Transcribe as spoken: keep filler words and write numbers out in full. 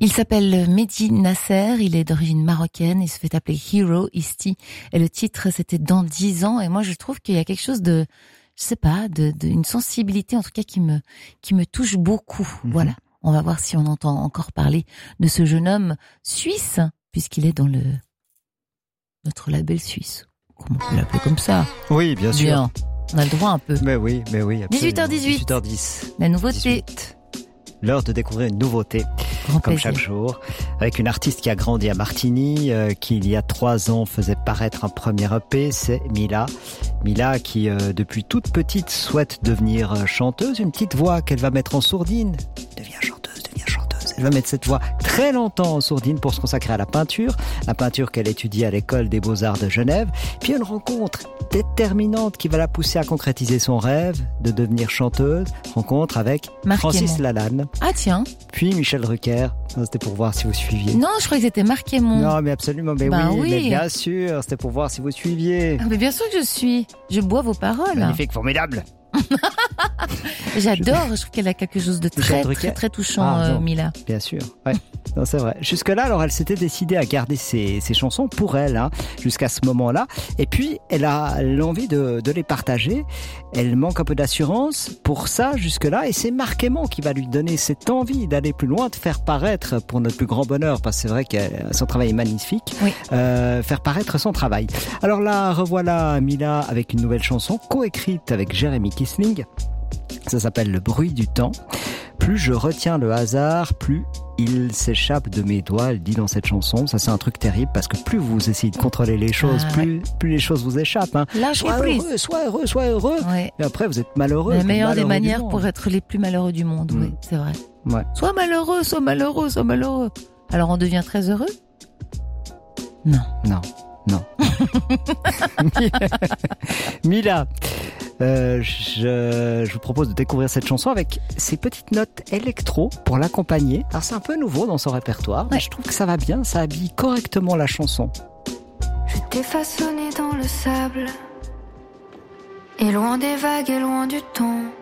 Il s'appelle Mehdi Nasser, il est d'origine marocaine, il se fait appeler Hero Isti, et le titre c'était Dans dix ans, et moi je trouve qu'il y a quelque chose de, je sais pas, de, de une sensibilité en tout cas qui me qui me touche beaucoup. Mm-hmm. Voilà, on va voir si on entend encore parler de ce jeune homme suisse, puisqu'il est dans le notre label suisse. Comment on peut l'appeler comme ça? Oui, bien sûr. Bien. On a le droit un peu. Mais oui, mais oui. dix-huit heures dix-huit. dix-huit heures dix. La nouveauté. dix-huit. L'heure de découvrir une nouveauté, Grand comme plaisir. chaque jour, avec une artiste qui a grandi à Martigny, euh, qui il y a trois ans faisait paraître un premier E P, c'est Mila. Mila qui, euh, depuis toute petite, souhaite devenir euh, chanteuse, une petite voix qu'elle va mettre en sourdine. Devient chanteuse, devient chanteuse. Elle va mettre cette voix très longtemps en sourdine pour se consacrer à la peinture, la peinture qu'elle étudie à l'école des Beaux-Arts de Genève. Puis une rencontre déterminante qui va la pousser à concrétiser son rêve de devenir chanteuse. Rencontre avec Marc Francis Aymon. Lalanne. Ah tiens. Puis Michel Drucker. Non, c'était pour voir si vous suiviez. Non, je croyais que c'était Marc Aymon. Non, mais absolument, mais ben oui, oui, mais bien sûr, c'était pour voir si vous suiviez. Ah, mais bien sûr que je suis. Je bois vos paroles. Magnifique, formidable. J'adore, je trouve qu'elle a quelque chose de très très très touchant, ah, euh, Mila. Bien sûr, ouais. Non, c'est vrai. Jusque-là, alors elle s'était décidée à garder ses, ses chansons pour elle, hein, jusqu'à ce moment-là. Et puis, elle a l'envie de, de les partager. Elle manque un peu d'assurance pour ça, jusque-là. Et c'est Marc Aymon qui va lui donner cette envie d'aller plus loin, de faire paraître, pour notre plus grand bonheur, parce que c'est vrai que son travail est magnifique, oui. euh, faire paraître son travail. Alors là, revoilà Mila avec une nouvelle chanson, coécrite avec Jérémy Kissling. Ça s'appelle Le bruit du temps. Plus je retiens le hasard, plus il s'échappe de mes doigts, elle dit dans cette chanson. Ça, c'est un truc terrible parce que plus vous essayez de contrôler les choses, ah, plus, ouais. plus les choses vous échappent. Hein. Sois heureux, sois heureux, sois heureux. Ouais. Et après, vous êtes malheureux. La meilleure des manières pour être les plus malheureux du monde, mmh. oui, c'est vrai. Ouais. Sois malheureux, sois malheureux, sois malheureux. Alors on devient très heureux ? Non. Non, non. Mila. Euh, je, je vous propose de découvrir cette chanson avec ses petites notes électro pour l'accompagner. Alors c'est un peu nouveau dans son répertoire, ouais. mais je trouve que ça va bien, ça habille correctement la chanson. Je t'ai façonné dans le sable, et loin des vagues et loin du temps.